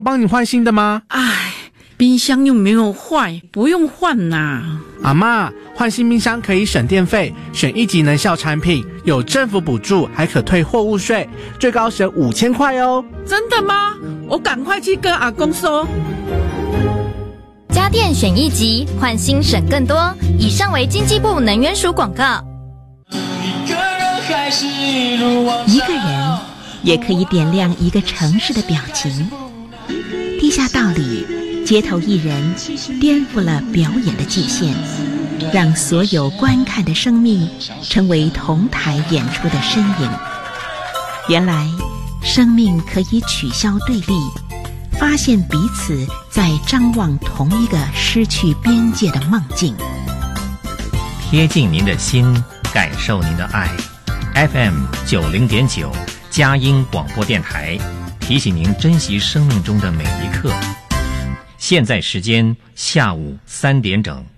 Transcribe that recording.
帮你换新的吗？ 哎，冰箱又没有坏，不用换啦。 阿嬷，换新冰箱可以省电费，选1级能效产品，有政府补助，还可退货物税，最高省5000块哦。 真的吗？我赶快去跟阿公说。 家电选1级，换新省更多。以上为经济部能源署广告。 一个人也可以点亮一个城市的表情。地下道里，街头艺人颠覆了表演的界限，让所有观看的生命成为同台演出的身影。原来，生命可以取消对立，发现彼此在张望同一个失去边界的梦境。 贴近您的心，感受您的爱。FM 90.9佳音广播电台提醒您珍惜生命中的每一刻。现在时间下午3点整。